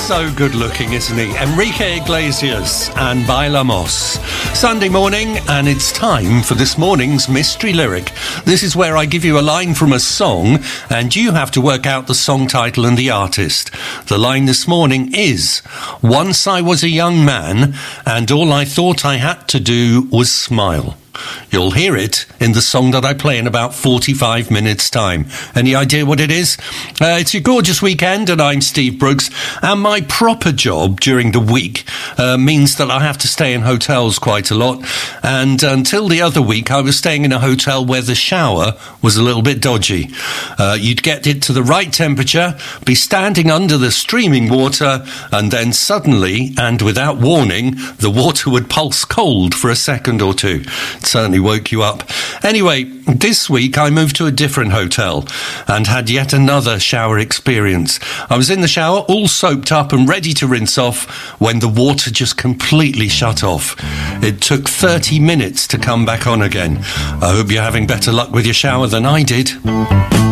So good looking, isn't he? Enrique Iglesias and Bailamos. Sunday morning, and it's time for this morning's Mystery Lyric. This is where I give you a line from a song, and you have to work out the song title and the artist. The line this morning is, "Once I was a young man, and all I thought I had to do was smile." You'll hear it in the song that I play in about 45 minutes' time. Any idea what it is? It's your gorgeous weekend, and I'm Steve Brooks, and my proper job during the week means that I have to stay in hotels quite a lot, and until the other week I was staying in a hotel where the shower was a little bit dodgy. You'd get it to the right temperature, be standing under the streaming water, and then suddenly, and without warning, the water would pulse cold for a second or two. Certainly woke you up. Anyway, this week I moved to a different hotel and had yet another shower experience. I was in the shower all soaped up and ready to rinse off when the water just completely shut off. It took 30 minutes to come back on again. I hope you're having better luck with your shower than I did.